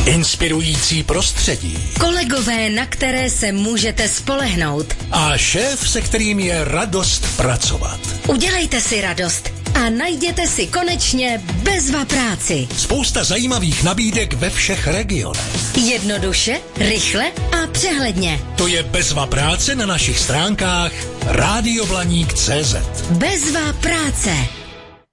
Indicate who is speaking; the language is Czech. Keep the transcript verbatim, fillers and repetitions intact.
Speaker 1: inspirující prostředí,
Speaker 2: kolegové, na které se můžete spolehnout
Speaker 1: a šéf, se kterým je radost pracovat.
Speaker 2: Udělejte si radost a najděte si konečně Bezva práci.
Speaker 1: Spousta zajímavých nabídek ve všech regionech.
Speaker 2: Jednoduše, rychle a přehledně.
Speaker 1: To je Bezva práce na našich stránkách rádio blaník tečka cé zet.
Speaker 2: Bezva práce.